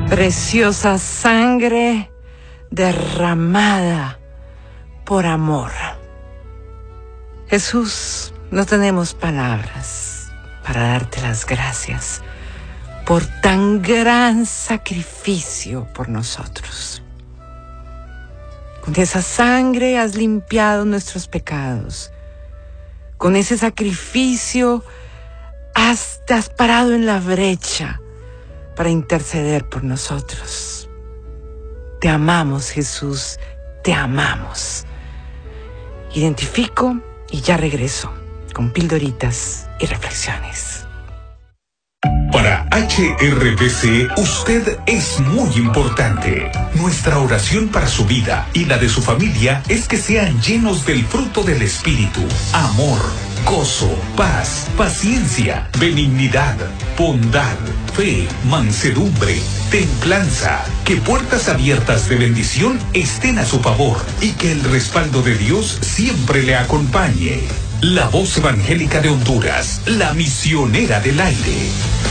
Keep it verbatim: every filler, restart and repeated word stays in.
Preciosa sangre derramada por amor. Jesús, no tenemos palabras para darte las gracias por tan gran sacrificio por nosotros. Con esa sangre has limpiado nuestros pecados. Con ese sacrificio has, te has parado en la brecha para interceder por nosotros. Te amamos, Jesús, te amamos. Identifico y ya regreso con pildoritas y reflexiones. Para H R B C, usted es muy importante. Nuestra oración para su vida y la de su familia es que sean llenos del fruto del Espíritu: amor, gozo, paz, paciencia, benignidad, bondad, fe, mansedumbre, templanza. Que puertas abiertas de bendición estén a su favor y que el respaldo de Dios siempre le acompañe. La Voz Evangélica de Honduras, la misionera del aire.